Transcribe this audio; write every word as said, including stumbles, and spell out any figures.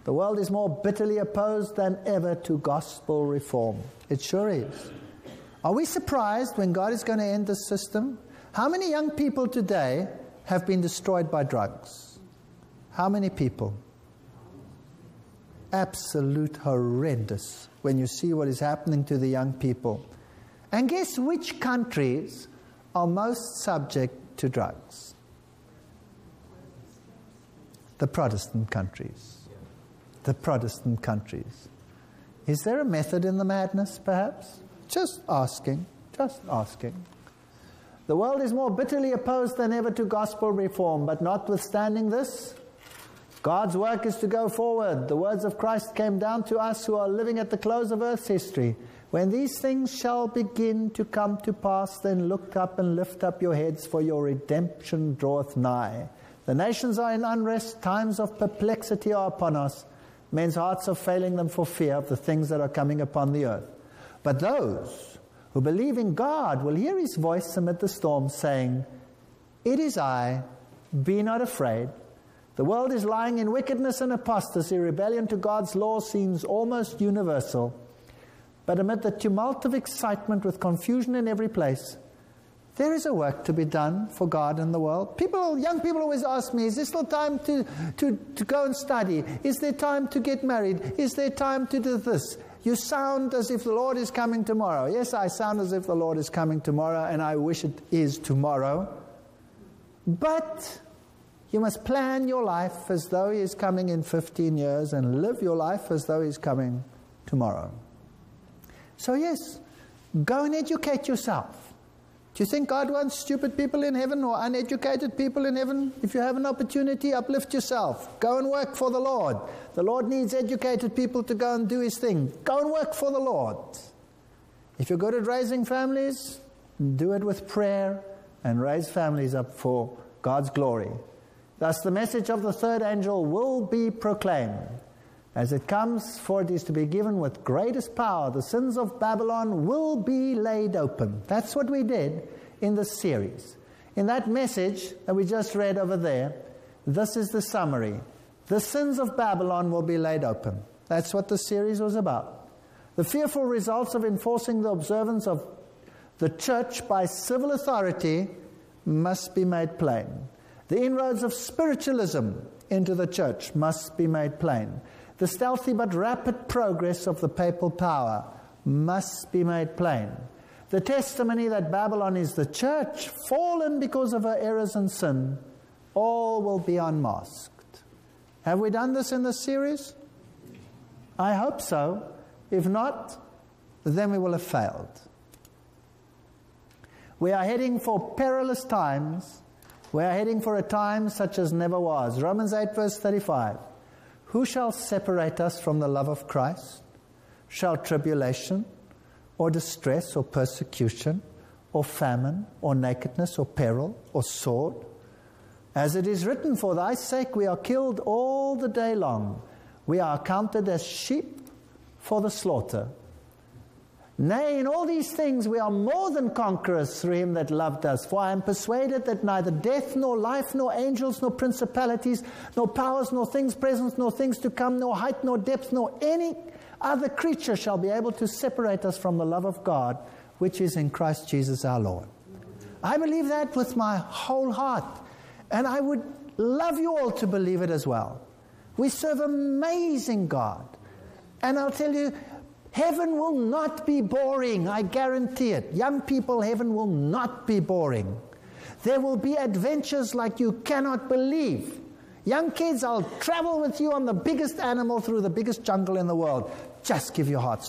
The world is more bitterly opposed than ever to gospel reform. It sure is. Are we surprised when God is going to end this system? How many young people today have been destroyed by drugs? How many people? Absolute horrendous when you see what is happening to the young people. And guess which countries are most subject to drugs? The Protestant countries. The Protestant countries. Is there a method in the madness, perhaps? Just asking. Just asking. The world is more bitterly opposed than ever to gospel reform, but notwithstanding this, God's work is to go forward. The words of Christ came down to us who are living at the close of earth's history. When these things shall begin to come to pass, then look up and lift up your heads, for your redemption draweth nigh. The nations are in unrest, times of perplexity are upon us. Men's hearts are failing them for fear of the things that are coming upon the earth. But those who believe in God will hear his voice amid the storm, saying, It is I, be not afraid. The world is lying in wickedness and apostasy. Rebellion to God's law seems almost universal. But amid the tumult of excitement with confusion in every place, there is a work to be done for God in the world. People, young people always ask me, is there still time to, to, to go and study? Is there time to get married? Is there time to do this? You sound as if the Lord is coming tomorrow. Yes, I sound as if the Lord is coming tomorrow, and I wish it is tomorrow. But you must plan your life as though he is coming in fifteen years and live your life as though he is coming tomorrow. So yes, go and educate yourself. Do you think God wants stupid people in heaven or uneducated people in heaven? If you have an opportunity, uplift yourself. Go and work for the Lord. The Lord needs educated people to go and do his thing. Go and work for the Lord. If you're good at raising families, do it with prayer and raise families up for God's glory. Thus the message of the third angel will be proclaimed. As it comes, for it is to be given with greatest power. The sins of Babylon will be laid open. That's what we did in this series. In that message that we just read over there, this is the summary. The sins of Babylon will be laid open. That's what the series was about. The fearful results of enforcing the observance of the church by civil authority must be made plain. The inroads of spiritualism into the church must be made plain. The stealthy but rapid progress of the papal power must be made plain. The testimony that Babylon is the church, fallen because of her errors and sin, all will be unmasked. Have we done this in this series? I hope so. If not, then we will have failed. We are heading for perilous times. We are heading for a time such as never was. Romans eight verse thirty-five. Who shall separate us from the love of Christ? Shall tribulation, or distress, or persecution, or famine, or nakedness, or peril, or sword? As it is written, for thy sake we are killed all the day long. We are counted as sheep for the slaughter. Nay, in all these things we are more than conquerors through him that loved us. For I am persuaded that neither death, nor life, nor angels, nor principalities, nor powers, nor things present, nor things to come, nor height, nor depth, nor any other creature shall be able to separate us from the love of God, which is in Christ Jesus our Lord. I believe that with my whole heart. And I would love you all to believe it as well. We serve an amazing God. And I'll tell you, heaven will not be boring, I guarantee it. Young people, heaven will not be boring. There will be adventures like you cannot believe. Young kids, I'll travel with you on the biggest animal through the biggest jungle in the world. Just give your hearts